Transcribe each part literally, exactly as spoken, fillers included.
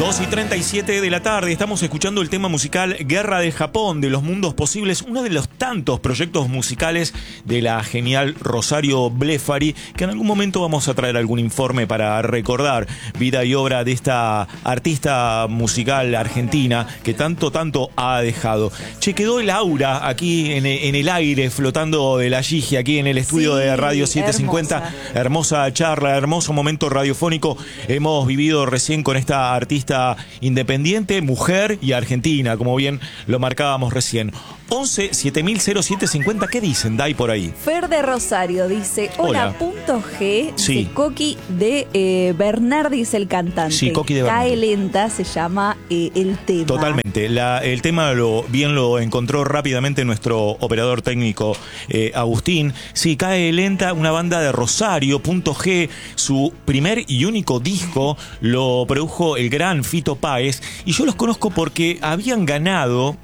dos y treinta y siete de la tarde, estamos escuchando el tema musical Guerra de Japón, de los mundos posibles, uno de los tantos proyectos musicales de la genial Rosario Blefari, que en algún momento vamos a traer algún informe para recordar vida y obra de esta artista musical argentina que tanto, tanto ha dejado. Che, quedó el aura aquí en, en el aire, flotando de la Gigi, aquí en el estudio sí, de Radio setecientos cincuenta. Hermosa. hermosa charla, hermoso momento radiofónico hemos vivido recién con esta artista independiente, mujer y argentina, como bien lo marcábamos recién. once siete mil cero siete cincuenta, ¿qué dicen, Dai, por ahí? Fer de Rosario dice, hola, hola. punto G, sí. dice Coqui de eh, Bernardi, dice el cantante. Sí, Coqui de Bernardi. Cae lenta, se llama eh, el tema. Totalmente, La, el tema lo, bien lo encontró rápidamente nuestro operador técnico eh, Agustín. Sí, Cae lenta, una banda de Rosario, punto G, su primer y único disco lo produjo el gran Fito Páez, y yo los conozco porque habían ganado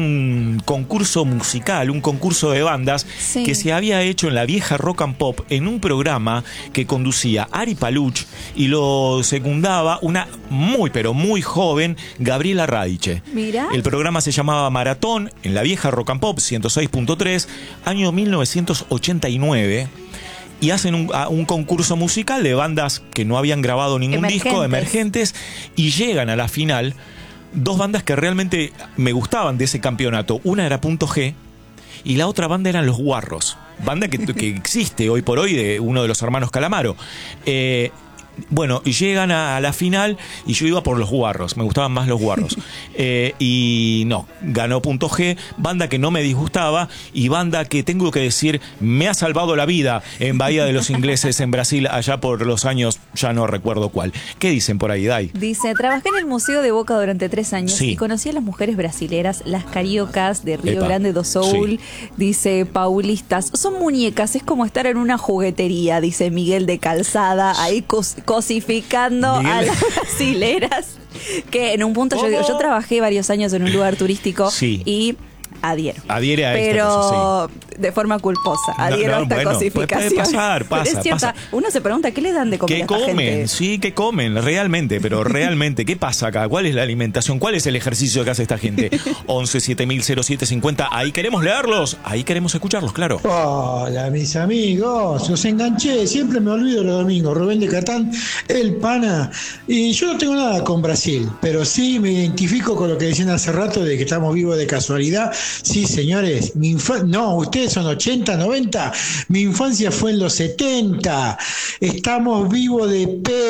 un concurso musical, un concurso de bandas sí. que se había hecho en la vieja Rock and Pop, en un programa que conducía Ari Paluch y lo secundaba una muy pero muy joven Gabriela Radiche. Mira. El programa se llamaba Maratón en la vieja Rock and Pop ciento seis punto tres, año mil novecientos ochenta y nueve. Y hacen un, un concurso musical de bandas que no habían grabado ningún emergentes. disco, emergentes, y llegan a la final dos bandas que realmente me gustaban de ese campeonato. Una era Punto G y la otra banda eran Los Guarros, banda que, que existe hoy por hoy de uno de los hermanos Calamaro. Eh, Bueno, llegan a, a la final y yo iba por Los Guarros, me gustaban más Los Guarros. Eh, y no, ganó Punto G, banda que no me disgustaba y banda que tengo que decir me ha salvado la vida en Bahía de los Ingleses, en Brasil, allá por los años, ya no recuerdo cuál. ¿Qué dicen por ahí, Dai? Dice, trabajé en el Museo de Boca durante tres años sí. y conocí a las mujeres brasileras, las cariocas de Río Epa. Grande do Sul, sí. dice Paulistas, son muñecas, es como estar en una juguetería, dice Miguel de Calzada, ahí cos cosificando Miguel. a las brasileras, que en un punto yo digo, yo trabajé varios años en un lugar turístico sí. y adhiero. Adhiere a pero esta cosa, sí. de forma culposa. Adhiero no, no, a esta bueno, cosificación. Puede pasar, pasa, pero es cierta, pasa. Uno se pregunta, ¿qué le dan de comer ¿Qué a esta comen? gente? Sí, ¿qué comen? Realmente, pero realmente, ¿qué pasa acá? ¿Cuál es la alimentación? ¿Cuál es el ejercicio que hace esta gente? once siete mil cero siete cincuenta, ahí queremos leerlos, ahí queremos escucharlos, claro. Hola, mis amigos, los enganché, siempre me olvido los domingos. Rubén de Catán, el pana. Y yo no tengo nada con Brasil, pero sí me identifico con lo que decían hace rato de que estamos vivos de casualidad. Sí, señores. Mi infancia, no, ustedes son ochenta, noventa, mi infancia fue en los setenta, estamos vivos de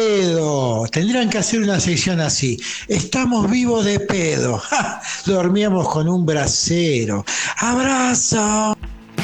pedo, tendrían que hacer una sección así, estamos vivos de pedo, ¡ja! Dormíamos con un brasero, abrazo.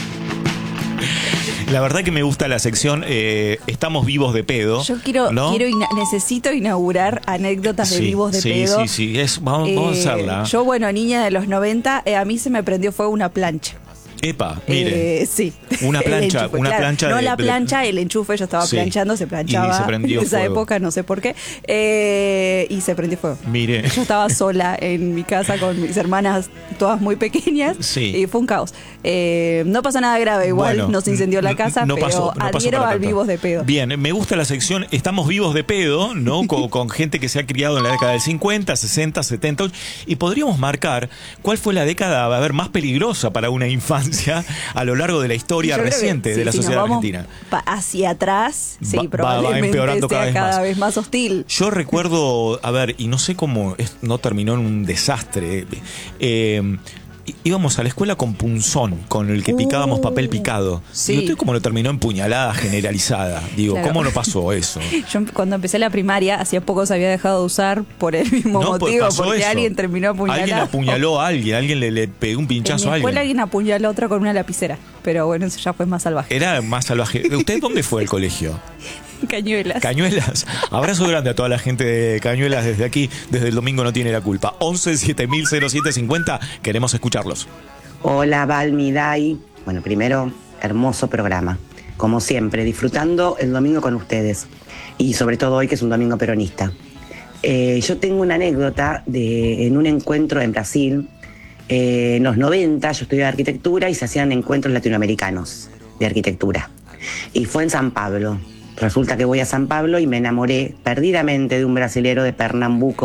La verdad que me gusta la sección eh, Estamos vivos de pedo. Yo quiero, ¿no? quiero necesito inaugurar anécdotas de sí, vivos de sí, pedo. Sí, sí, sí, vamos, vamos eh, a hacerla. Yo, bueno, niña de los noventa, eh, a mí se me prendió fuego una plancha. Epa, mire. Eh, sí. Una plancha, enchufe, una claro. plancha. No de, la plancha, de... el enchufe, yo estaba sí. planchando, se planchaba. Y se prendió en esa fuego. época, no sé por qué. Eh, y se prendió fuego. Mire. Yo estaba sola en mi casa con mis hermanas, todas muy pequeñas. Sí. Y fue un caos. Eh, no pasó nada grave, igual bueno, no se incendió la casa, no pero pasó, no adhiero al vivos de pedo. Bien, me gusta la sección Estamos vivos de pedo, ¿no? con, con gente que se ha criado en la década del cincuenta, sesenta, setenta. Y podríamos marcar cuál fue la década, a ver, más peligrosa para una infancia a lo largo de la historia reciente que, sí, de la si sociedad nos vamos argentina. Hacia atrás, sí, va, probablemente va empeorando sea cada, vez, cada más. vez más hostil. Yo recuerdo, a ver, y no sé cómo, es, no terminó en un desastre. Eh, íbamos a la escuela con punzón, con el que picábamos uh, papel picado. Sí. Y usted cómo lo terminó en puñalada generalizada. Digo, claro. ¿Cómo no pasó eso? Yo cuando empecé la primaria, hacía poco se había dejado de usar por el mismo no, motivo, pues porque eso. alguien terminó apuñalado. Alguien apuñaló a alguien, alguien le, le pegó un pinchazo en mi a alguien. escuela alguien apuñaló a otra con una lapicera, pero bueno, eso ya fue más salvaje. Era más salvaje. ¿Usted dónde fue el colegio? Cañuelas. Cañuelas. Abrazo grande a toda la gente de Cañuelas desde aquí, desde el domingo no tiene la culpa. once siete mil cero siete cincuenta, queremos escucharlos. Hola, Balmi, Dai. Bueno, primero, hermoso programa. Como siempre, disfrutando el domingo con ustedes. Y sobre todo hoy, que es un domingo peronista. Eh, yo tengo una anécdota de en un encuentro en Brasil. Eh, en los noventa, yo estudiaba arquitectura y se hacían encuentros latinoamericanos de arquitectura. Y fue en San Pablo. Resulta que voy a San Pablo y me enamoré perdidamente de un brasilero de Pernambuco,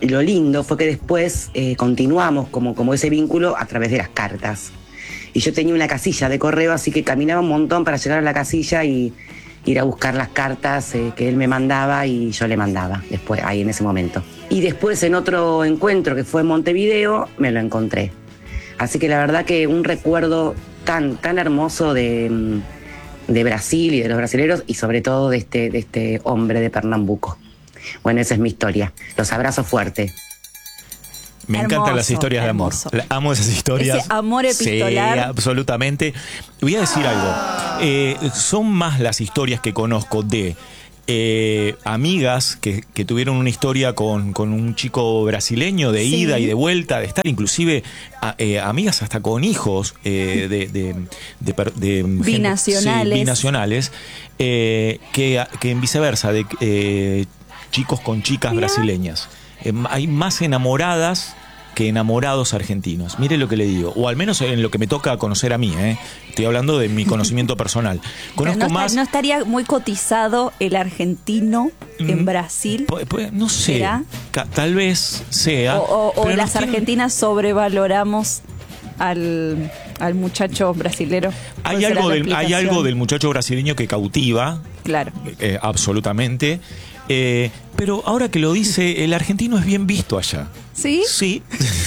y lo lindo fue que después eh, continuamos como, como ese vínculo a través de las cartas. Y yo tenía una casilla de correo, así que caminaba un montón para llegar a la casilla y ir a buscar las cartas eh, que él me mandaba y yo le mandaba después, ahí en ese momento. Y después en otro encuentro que fue en Montevideo, me lo encontré. Así que la verdad que un recuerdo tan, tan hermoso de, de Brasil y de los brasileros y sobre todo de este, de este hombre de Pernambuco. Bueno, esa es mi historia. Los abrazo fuerte. Me Hermoso, encantan las historias hermoso. de amor. Amo esas historias. Ese amor epistolar. Sí, absolutamente. Voy a decir algo. Eh, son más las historias que conozco de eh, amigas que, que tuvieron una historia con, con un chico brasileño de Sí. ida y de vuelta, de estar inclusive a, eh, amigas hasta con hijos eh, de, de, de, per- de gente- Binacionales. sí, binacionales eh, que, que en viceversa, de eh, chicos con chicas Mirá. brasileñas. Eh, hay más enamoradas que enamorados argentinos. Mire lo que le digo. O al menos en lo que me toca conocer a mí, ¿eh? Estoy hablando de mi conocimiento personal. Conozco no, está- más... no estaría muy cotizado el argentino en Mm, Brasil. pu- pu- no sé. ¿Será? Ca- Tal vez sea. O, o- o pero las no tiene- argentinas sobrevaloramos al, al muchacho brasilero. Hay ¿Cuál será algo, la del, hay explicación? algo del muchacho brasileño que cautiva. Claro. Eh, absolutamente. Eh, pero ahora que lo dice, el argentino es bien visto allá. ¿Sí? Sí,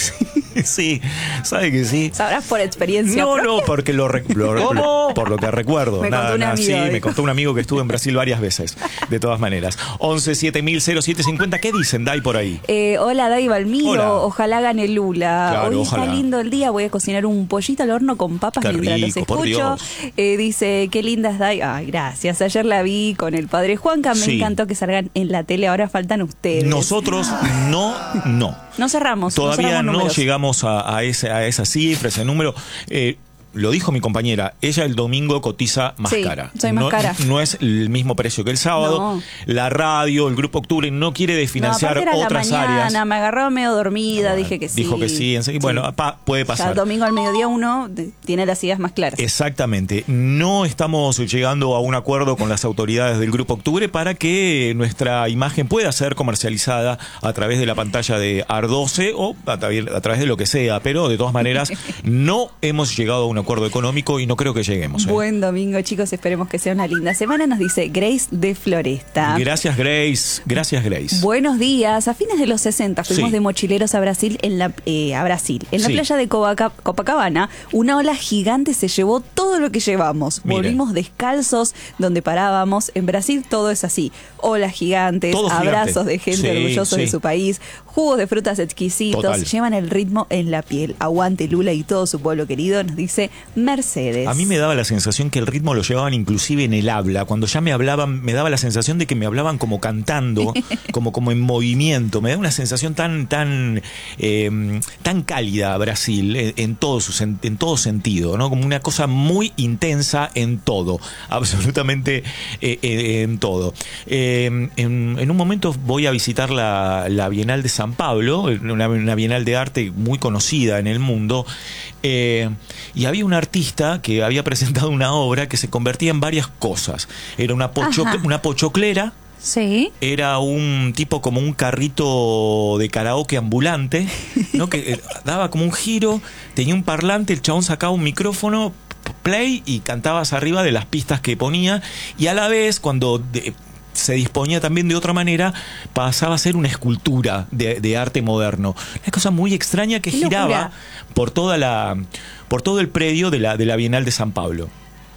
sí, sabe que sí. Sabrás por experiencia. No, propia. no, porque lo, re- lo- lo- por lo que recuerdo. Me contó un amigo, sí, dijo. me contó un amigo que estuvo en Brasil varias veces, de todas maneras. once siete mil cero siete cincuenta, ¿qué dicen, Dai, por ahí? Eh, hola, Dai Balmiro. Hola. Ojalá gane Lula. Claro, Hoy ojalá. está lindo el día. Voy a cocinar un pollito al horno con papas Qué mientras los rico, por escucho. Dios. Eh, dice, qué linda es Dai. Ay, gracias. Ayer la vi con el padre Juanca. Me Sí. encantó que salgan en la tele. Ahora faltan ustedes. Nosotros no, no. No cerramos. Todavía cerramos no números. llegamos a, a, ese, a esa cifra, ese número. Eh, lo dijo mi compañera, ella el domingo cotiza más Sí, cara. soy más no, cara. No es el mismo precio que el sábado. No. La radio, el Grupo Octubre no quiere No, desfinanciar aparte era otras la mañana, áreas. me agarró medio dormida, Bueno, dije que sí. dijo que sí, enseguida- bueno, pa- puede Ya pasar. el domingo al mediodía uno de- tiene las ideas más claras. Exactamente. No estamos llegando a un acuerdo con las autoridades del Grupo Octubre para que nuestra imagen pueda ser comercializada a través de la pantalla de A R doce o a, tra- a través de lo que sea, pero de todas maneras no hemos llegado a un acuerdo económico y no creo que lleguemos. ¿eh? Buen domingo, chicos. Esperemos que sea una linda semana. Nos dice Grace de Floresta. Gracias, Grace. Gracias, Grace. Buenos días. A fines de los sesenta fuimos Sí. de mochileros a Brasil en la eh, a Brasil. En la Sí. playa de Covaca- Copacabana, una ola gigante se llevó todo lo que llevamos. Mire. Volvimos descalzos donde parábamos. En Brasil todo es así. Olas gigantes, Todo gigante. abrazos de gente Sí, orgullosa de sí. su país, jugos de frutas exquisitos, Total. llevan el ritmo en la piel. Aguante Lula y todo su pueblo querido, nos dice Mercedes. A mí me daba la sensación que el ritmo lo llevaban inclusive en el habla. Cuando ya me hablaban, me daba la sensación de que me hablaban como cantando, como, como en movimiento. Me da una sensación tan, tan, eh, tan cálida a Brasil en, en todo su sen- en todo sentido, ¿no? Como una cosa muy intensa en todo, absolutamente eh, eh, en todo. Eh, en, en un momento voy a visitar la, la Bienal de San Pablo, una, una Bienal de arte muy conocida en el mundo. Eh, y había un artista que había presentado una obra que se convertía en varias cosas. Era una, pocho- Ajá. una pochoclera, Sí. era un tipo como un carrito de karaoke ambulante, ¿no? Que eh, daba como un giro, tenía un parlante, el chabón sacaba un micrófono, p- play, y cantabas arriba de las pistas que ponía, y a la vez, cuando de- se disponía también de otra manera, pasaba a ser una escultura de, de arte moderno. Una cosa muy extraña que Qué giraba locura. por toda la, por todo el predio de la, de la Bienal de San Pablo.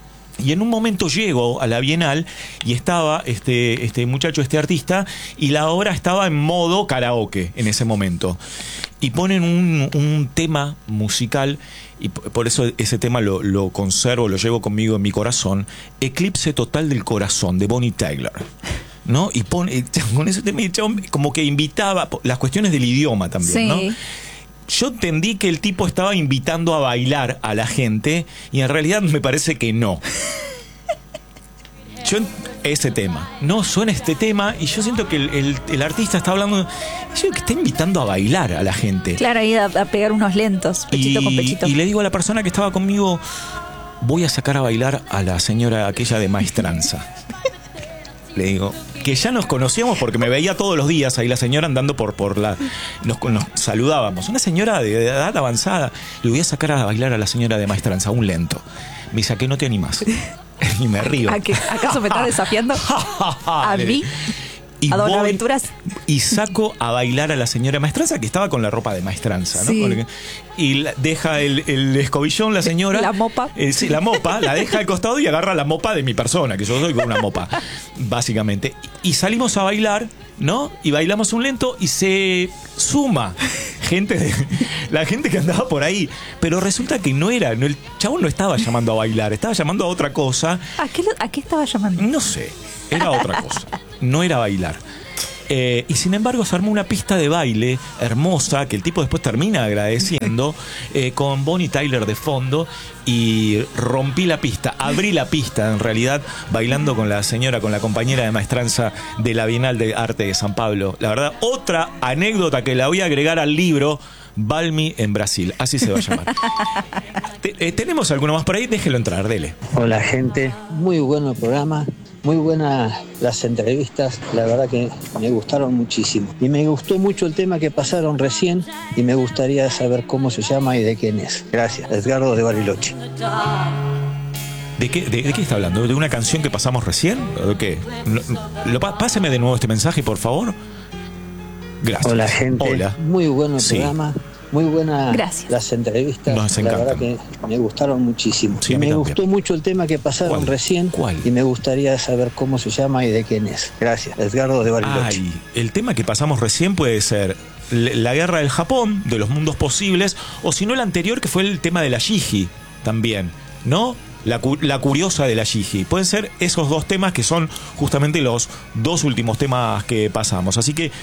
Y en un momento llego a la Bienal y estaba este, este muchacho, este artista, y la obra estaba en modo karaoke en ese momento. Y ponen un, un tema musical, y p- por eso ese tema lo, lo conservo, lo llevo conmigo en mi corazón, Eclipse Total del Corazón, de Bonnie Tyler. ¿No? Y pone, con ese tema, el chabón como que invitaba, las cuestiones del idioma también, Sí. ¿no? Yo entendí que el tipo estaba invitando a bailar a la gente y en realidad me parece que no. Yo, ese tema, no suena este tema y yo siento que el, el- el artista está hablando, yo creo que está invitando a bailar a la gente. Claro, ahí a, a pegar unos lentos, pechito y, con pechito. y le digo a la persona que estaba conmigo, voy a sacar a bailar a la señora aquella de maestranza. Le digo, que ya nos conocíamos porque me veía todos los días ahí la señora andando por, por la... Nos, nos saludábamos. Una señora de edad avanzada. Le voy a sacar a bailar a la señora de Maestranza, un lento. Me dice, ¿a qué no te animás? Y me río. ¿A qué? ¿Acaso me estás desafiando? ¿A mí? Y ¿A Don voy Aventuras? Y saco a bailar a la señora Maestranza, que estaba con la ropa de Maestranza, ¿no? Sí. Porque, y la, deja el, el escobillón la señora. La mopa. Eh, sí, la mopa, la deja al costado y agarra la mopa de mi persona, que yo soy con una mopa, básicamente. Y salimos a bailar, ¿no? Y bailamos un lento y se suma gente de, la gente que andaba por ahí. Pero resulta que no era, no, el chabón no estaba llamando a bailar, estaba llamando a otra cosa. ¿A qué, lo- a qué estaba llamando? No sé, era otra cosa. No era bailar. Eh, y sin embargo se armó una pista de baile hermosa que el tipo después termina agradeciendo, eh, con Bonnie Tyler de fondo, y rompí la pista, abrí la pista en realidad, bailando con la señora, con la compañera de Maestranza de la Bienal de Arte de San Pablo. La verdad, otra anécdota que la voy a agregar al libro Balmi en Brasil, así se va a llamar. Te- eh, ¿Tenemos alguno más por ahí? Déjelo entrar, dele. Hola gente, muy bueno el programa, muy buenas las entrevistas, la verdad que me gustaron muchísimo. Y me gustó mucho el tema que pasaron recién y me gustaría saber cómo se llama y de quién es. Gracias, Edgardo de Bariloche. ¿De qué, de, de qué está hablando? ¿De una canción que pasamos recién? ¿O de qué? Lo, lo- páseme de nuevo este mensaje, por favor. Gracias. Hola gente, Hola. muy bueno el Sí. programa, muy buenas Gracias. las entrevistas, Nos la encantan. verdad que me gustaron muchísimo. Sí, a y mí me también. gustó mucho el tema que pasaron ¿Cuál? recién ¿Cuál? y me gustaría saber cómo se llama y de quién es. Gracias, Edgardo de Bariloche. Ay, el tema que pasamos recién puede ser l- la guerra del Japón, de los mundos posibles, o si no el anterior, que fue el tema de la Gigi también, ¿no? La, cu- la curiosa de la Gigi. Pueden ser esos dos temas que son justamente los dos últimos temas que pasamos. Así que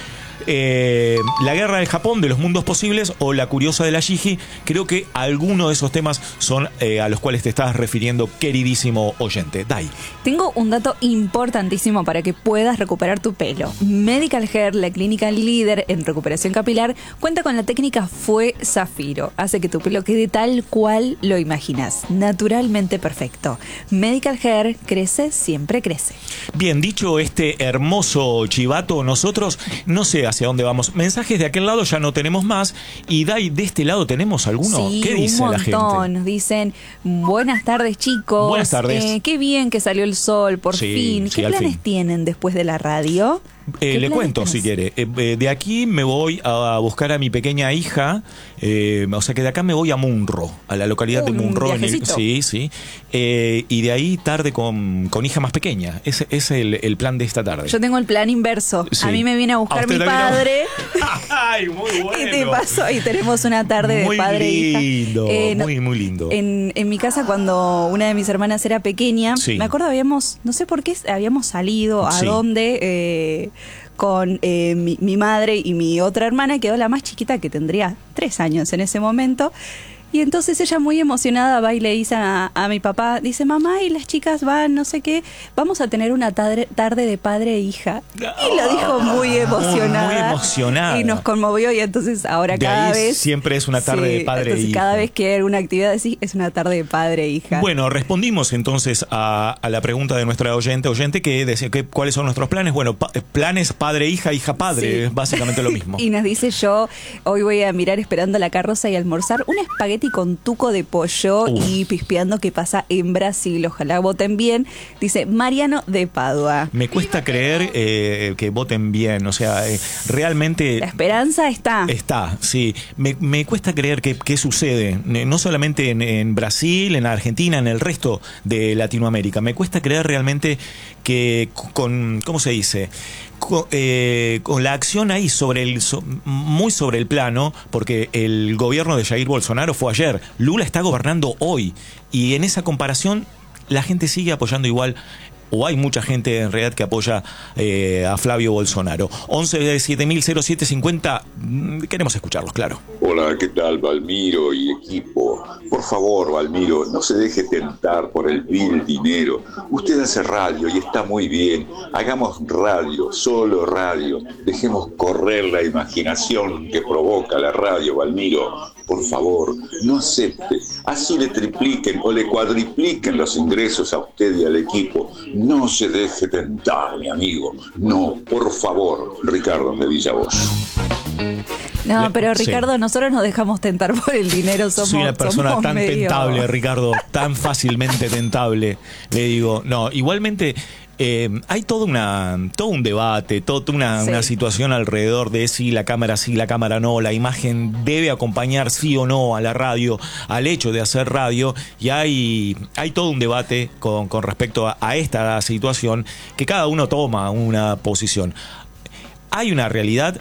eh, la guerra del Japón, de los mundos posibles, o la curiosa de la Gigi, creo que algunos de esos temas son eh, a los cuales te estás refiriendo, queridísimo oyente. Dai. Tengo un dato importantísimo para que puedas recuperar tu pelo. Medical Hair, la clínica líder en recuperación capilar, cuenta con la técnica Fue Zafiro. Hace que tu pelo quede tal cual lo imaginas, naturalmente perfecto. Medical Hair crece, siempre crece. Bien, dicho este hermoso chivato, nosotros no sé hacia dónde vamos. Mensajes de aquel lado ya no tenemos más. Y Dai, de este lado tenemos alguno. Sí, ¿Qué dice un la montón. gente? Nos dicen, buenas tardes chicos. Buenas tardes. Eh, qué bien que salió el sol, por Sí, fin. sí, ¿Qué al planes fin. tienen después de la radio? Eh, ¿Qué le planes cuento tenés? si quiere. Eh, eh, de aquí me voy a buscar a mi pequeña hija. eh, o sea que de acá me voy a Munro, a la localidad de Un Munro. En el, viajecito. sí, sí. Eh, y de ahí tarde con, con hija más pequeña. Ese es el, el plan de esta tarde. Yo tengo el plan inverso. Sí. A mí me viene a buscar ¿A usted mi también? padre. Ay, muy bueno. Y te paso y tenemos una tarde de Muy padre e hija. lindo, Eh, no- muy, muy lindo. En, en mi casa, cuando una de mis hermanas era pequeña, Sí. me acuerdo habíamos, no sé por qué habíamos salido, a Sí. dónde, eh, con eh, mi, mi madre y mi otra hermana, quedó la más chiquita, que tendría tres años en ese momento. Y entonces ella, muy emocionada, va y le dice a, a mi papá, dice, mamá, y las chicas van, no sé qué, vamos a tener una tarde, tarde de padre e hija. Y lo dijo muy emocionada. Muy emocionada. Y nos conmovió, y entonces ahora De cada ahí vez... siempre es una tarde de padre e entonces hija. cada vez que hay una actividad así, es una tarde de padre e hija. Bueno, respondimos entonces a, a la pregunta de nuestra oyente, oyente que decía que cuáles son nuestros planes. Bueno, pa- planes padre, hija, hija, padre, Sí. es básicamente lo mismo. Y nos dice, yo hoy voy a mirar esperando la carroza y almorzar un espagueti con tuco de pollo Uf. y pispeando que pasa en Brasil. Ojalá voten bien. Dice Mariano de Padua. Me cuesta creer eh, que voten bien, o sea, eh, realmente... La esperanza está. Está, sí. Me, me cuesta creer que, que sucede, eh, no solamente en, en Brasil, en Argentina, en el resto de Latinoamérica. Me cuesta creer realmente que con, ¿cómo se dice? Con, eh, con la acción ahí sobre el so- muy sobre el plano, porque el gobierno de Jair Bolsonaro fue ayer, Lula está gobernando hoy, y en esa comparación la gente sigue apoyando igual, o hay mucha gente en realidad que apoya eh, a Flavio Bolsonaro. once siete mil siete cincuenta, mm, queremos escucharlos, claro. Hola, ¿qué tal, Valmiro y equipo? Por favor, Valmiro, no se deje tentar por el vil dinero. Usted hace radio y está muy bien. Hagamos radio, solo radio. Dejemos correr la imaginación que provoca la radio, Valmiro. por favor, no acepte. Así le tripliquen o le cuadripliquen los ingresos a usted y al equipo. No se deje tentar, mi amigo. No, por favor, Ricardo de Villavoz. No, pero Ricardo, sí. nosotros nos dejamos tentar por el dinero. Somos, Soy una persona somos tan medio... tentable, Ricardo, tan fácilmente tentable. Le digo, no, igualmente... Eh, hay todo, una, todo un debate, toda una, sí. una situación alrededor de si la cámara sí, la cámara no, la imagen debe acompañar sí o no a la radio, al hecho de hacer radio, y hay, hay todo un debate con, con respecto a, a esta situación, que cada uno toma una posición. Hay una realidad,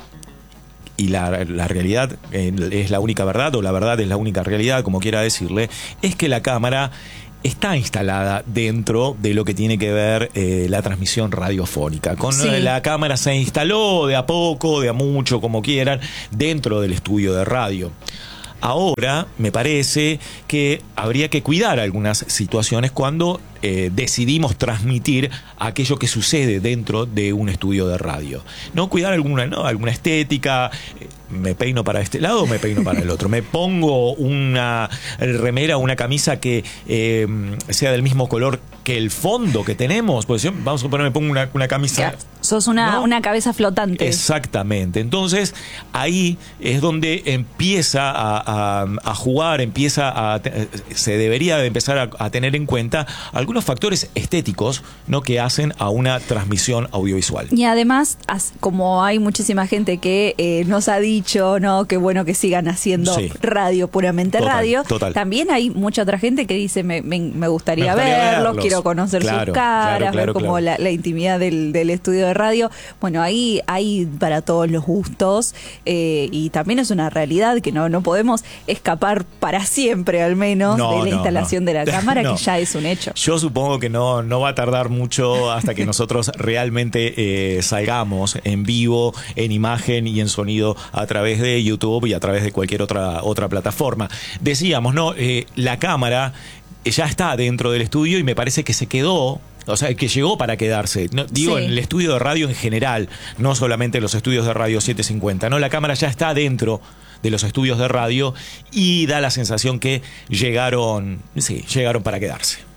y la, la realidad eh, es la única verdad, o la verdad es la única realidad, como quiera decirle, es que la cámara está instalada dentro de lo que tiene que ver eh, la transmisión radiofónica. Con sí. la cámara se instaló de a poco, de a mucho, como quieran, dentro del estudio de radio. Ahora me parece que habría que cuidar algunas situaciones cuando eh, decidimos transmitir aquello que sucede dentro de un estudio de radio. No cuidar alguna, no, alguna estética. Me peino para este lado o me peino para el otro. Me pongo una remera o una camisa que eh, sea del mismo color que el fondo que tenemos. Pues yo, vamos a suponer, me pongo una, una camisa. Ya, sos una, ¿no? una cabeza flotante. Exactamente. Entonces, ahí es donde empieza a, a, a jugar, empieza a. Se debería de empezar a, a tener en cuenta algunos factores estéticos, ¿no?, que hacen a una transmisión audiovisual. Y además, como hay muchísima gente que eh, nos ha dicho, no, qué bueno que sigan haciendo sí. radio, puramente total, radio. Total. También hay mucha otra gente que dice, me, me, me, gustaría, me gustaría verlos, verlos, quiero conocer claro, sus caras, claro, claro, ver como claro. la, la intimidad del, del estudio de radio. Bueno, ahí hay para todos los gustos eh, y también es una realidad que no, no podemos escapar para siempre, al menos, no, de la no, instalación no. de la cámara, no. que ya es un hecho. Yo supongo que no, no va a tardar mucho hasta que nosotros realmente eh, salgamos en vivo, en imagen y en sonido a través de YouTube y a través de cualquier otra, otra plataforma. Decíamos, ¿no? Eh, la cámara ya está dentro del estudio y me parece que se quedó, o sea, que llegó para quedarse. No, digo, sí. en el estudio de radio en general, no solamente en los estudios de Radio setecientos cincuenta, ¿no? La cámara ya está dentro de los estudios de radio y da la sensación que llegaron, sí, llegaron para quedarse.